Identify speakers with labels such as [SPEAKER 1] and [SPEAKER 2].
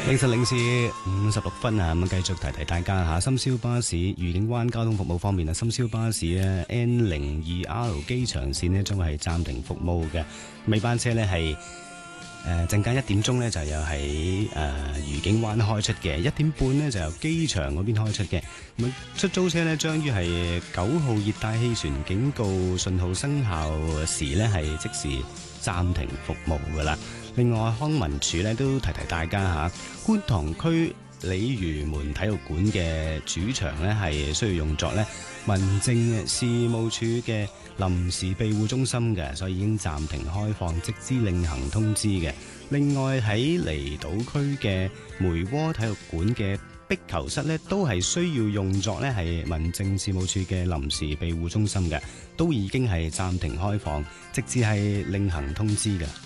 [SPEAKER 1] 凌晨0:56啊，咁繼續提提大家吓，深宵巴士愉景灣交通服務方面啊，深宵巴士咧 N02R 機場線咧將會係暫停服務嘅，尾班車咧係陣間1點鐘咧就由喺愉景灣開出嘅，1點半咧就由機場嗰邊開出嘅。咁出租車咧將於係9號熱帶氣旋警告信號生效時咧係即時暫停服務噶啦。另外康文署咧都提提大家吓，觀塘區鯉魚門體育館嘅主場咧係需要用作咧民政事務處嘅臨時庇護中心嘅，所以已經暫停開放，直至另行通知嘅。另外喺離島區嘅梅窩體育館嘅壁球室咧都係需要用作咧係民政事務處嘅臨時庇護中心嘅，都已經係暫停開放，直至係另行通知嘅。